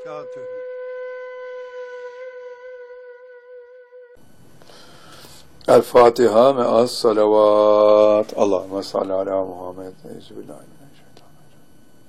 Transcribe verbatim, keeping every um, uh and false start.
وبركاته. El Fatiha me'as salavat. Allahümme salli ala Muhammed. Eyüzübillahi.